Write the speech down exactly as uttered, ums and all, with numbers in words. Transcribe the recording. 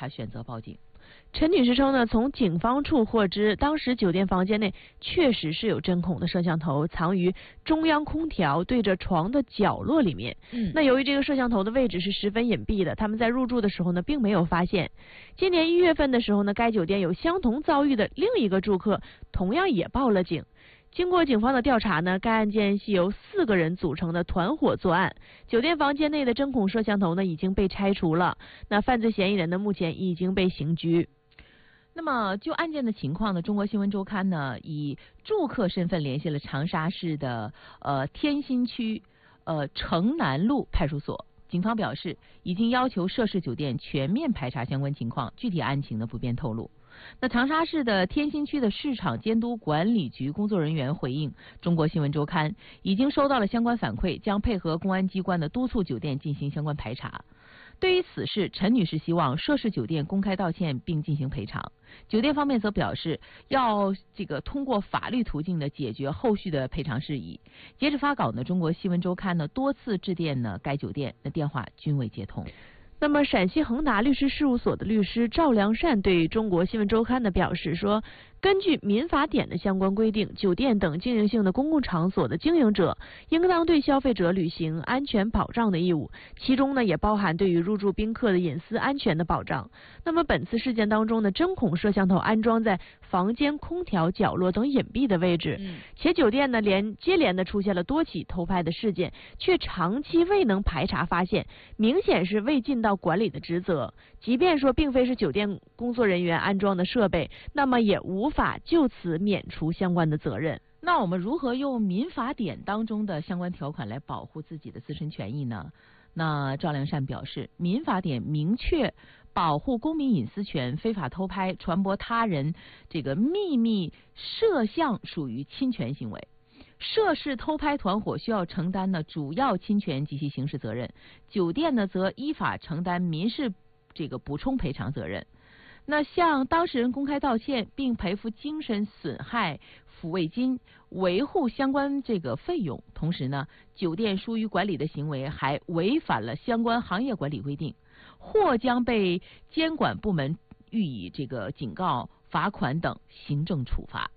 她选择报警。 陈女士称呢，从警方处获知，当时酒店房间内确实是有针孔的摄像头藏于中央空调对着床的角落里面。 嗯， 那由于这个摄像头的位置是十分隐蔽的，他们在入住的时候呢，并没有发现。今年一月份的时候呢，该酒店有相同遭遇的另一个住客，同样也报了警。经过警方的调查呢，该案件系由四个人组成的团伙作案。酒店房间内的针孔摄像头呢已经被拆除了，那犯罪嫌疑人呢目前已经被刑拘。 那么就案件的情况呢，中国新闻周刊呢以住客身份联系了长沙市的呃天心区呃城南路派出所。警方表示，已经要求涉事酒店全面排查相关情况，具体案情呢不便透露。那长沙市的天心区的市场监督管理局工作人员回应中国新闻周刊，已经收到了相关反馈，将配合公安机关的督促酒店进行相关排查。对于此事，陈女士希望涉事酒店公开道歉并进行赔偿。酒店方面则表示，要这个通过法律途径的解决后续的赔偿事宜。截至发稿呢，中国新闻周刊呢多次致电呢该酒店，那电话均未接通。 那么，陕西恒达律师事务所的律师赵良善对中国新闻周刊的表示说，根据民法典的相关规定，酒店等经营性的公共场所的经营者应当对消费者履行安全保障的义务，其中呢也包含对于入住宾客的隐私安全的保障。那么本次事件当中呢，针孔摄像头安装在房间空调角落等隐蔽的位置， 嗯、 且酒店呢连接连的出现了多起偷拍的事件，却长期未能排查发现，明显是未尽到管理的职责。即便说并非是酒店工作人员安装的设备，那么也无法就此免除相关的责任。 那我们如何用民法典当中的相关条款来保护自己的自身权益呢？那赵良善表示，民法典明确保护公民隐私权，非法偷拍、传播他人这个秘密摄像属于侵权行为。涉事偷拍团伙需要承担呢主要侵权及其刑事责任，酒店呢则依法承担民事这个补充赔偿责任。那向当事人公开道歉，并赔付精神损害抚慰金，维护相关这个费用。同时呢，酒店疏于管理的行为还违反了相关行业管理规定，或将被监管部门予以这个警告、罚款等行政处罚。